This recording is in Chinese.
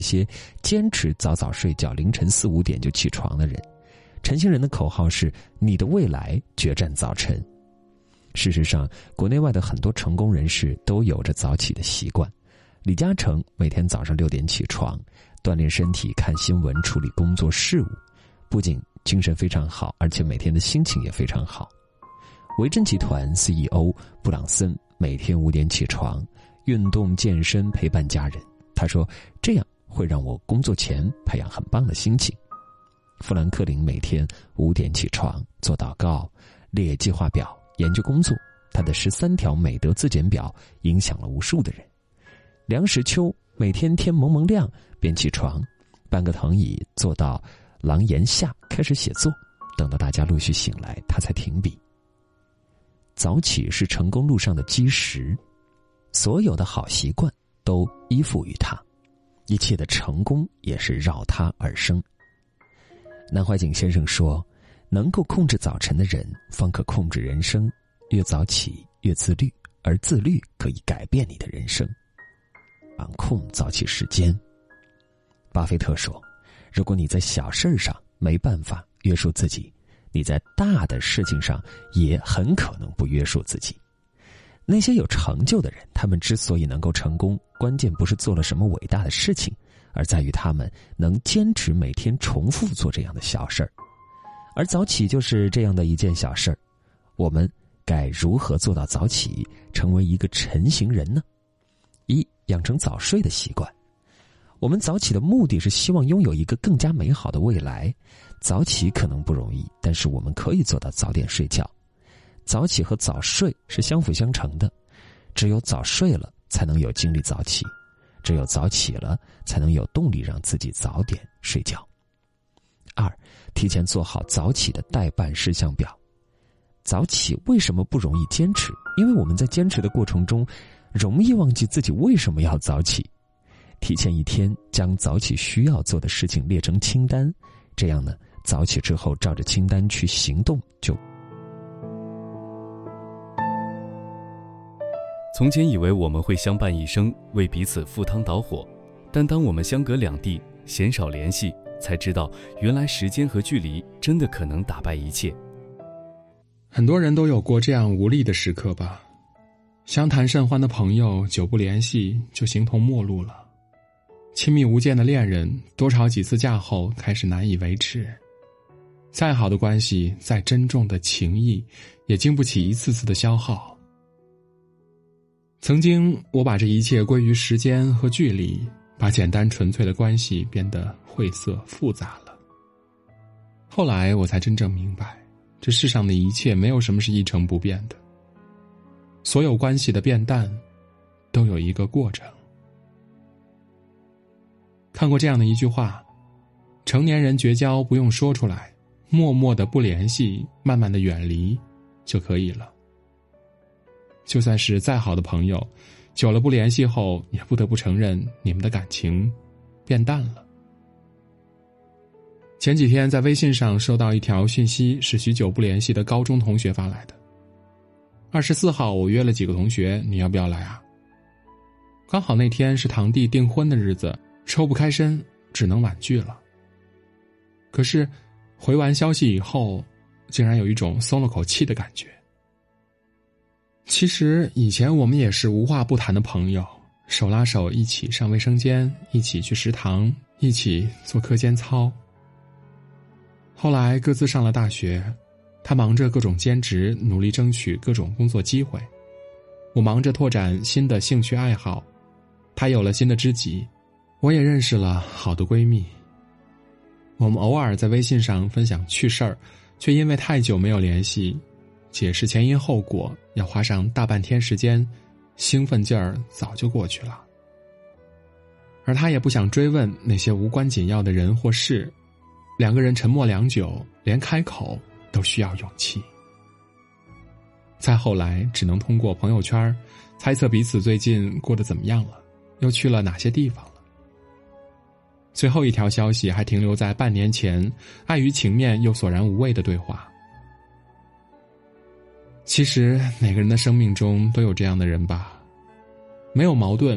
一些坚持早早睡觉，凌晨4、5点就起床的人。晨星人的口号是你的未来决战早晨。事实上，国内外的很多成功人士都有着早起的习惯。李嘉诚每天早上6点起床，锻炼身体，看新闻，处理工作事务，不仅精神非常好，而且每天的心情也非常好。维珍集团 CEO 布朗森每天5点起床，运动健身，陪伴家人。他说，这样会让我工作前培养很棒的心情。富兰克林每天5点起床，做祷告，列计划表，研究工作。他的13条美德自检表影响了无数的人。梁实秋每天天蒙蒙亮便起床，搬个藤椅坐到廊檐下开始写作，等到大家陆续醒来，他才停笔。早起是成功路上的基石，所有的好习惯都依附于它，一切的成功也是绕它而生。南怀瑾先生说，能够控制早晨的人方可控制人生，越早起越自律，而自律可以改变你的人生。掌控早起时间。巴菲特说，如果你在小事上没办法约束自己，你在大的事情上也很可能不约束自己。那些有成就的人，他们之所以能够成功，关键不是做了什么伟大的事情，而在于他们能坚持每天重复做这样的小事儿。而早起就是这样的一件小事儿。我们该如何做到早起，成为一个晨型人呢？一，养成早睡的习惯。我们早起的目的是希望拥有一个更加美好的未来。早起可能不容易，但是我们可以做到早点睡觉。早起和早睡是相辅相成的，只有早睡了，才能有精力早起；只有早起了，才能有动力让自己早点睡觉。二，提前做好早起的待办事项表。早起为什么不容易坚持？因为我们在坚持的过程中，容易忘记自己为什么要早起。提前1天将早起需要做的事情列成清单，这样呢，早起之后照着清单去行动就。 从前以为我们会相伴一生，为彼此赴汤蹈火，但当我们相隔两地，鲜少联系，才知道原来时间和距离真的可能打败一切。 很多人都有过这样无力的时刻吧，相谈甚欢的朋友久不联系就形同陌路了，亲密无间的恋人多吵几次架后开始难以维持，再好的关系，再珍重的情谊，也经不起一次次的消耗。曾经我把这一切归于时间和距离，把简单纯粹的关系变得晦涩复杂了。后来我才真正明白，这世上的一切没有什么是一成不变的，所有关系的变淡都有一个过程。看过这样的一句话，成年人绝交不用说出来，默默的不联系，慢慢的远离就可以了。就算是再好的朋友，久了不联系后，也不得不承认你们的感情变淡了。前几天在微信上收到一条讯息，是许久不联系的高中同学发来的。24号我约了几个同学，你要不要来啊？刚好那天是堂弟订婚的日子，抽不开身，只能婉拒了。可是回完消息以后，竟然有一种松了口气的感觉。其实以前我们也是无话不谈的朋友，手拉手一起上卫生间，一起去食堂，一起做课间操。后来各自上了大学，他忙着各种兼职，努力争取各种工作机会；我忙着拓展新的兴趣爱好，他有了新的知己，我也认识了好的闺蜜。我们偶尔在微信上分享趣事儿，却因为太久没有联系，解释前因后果要花上大半天时间，兴奋劲儿早就过去了。而他也不想追问那些无关紧要的人或事，两个人沉默良久，连开口都需要勇气。再后来只能通过朋友圈猜测彼此最近过得怎么样了，又去了哪些地方了。最后一条消息还停留在半年前，碍于情面又索然无味的对话。其实每个人的生命中都有这样的人吧，没有矛盾，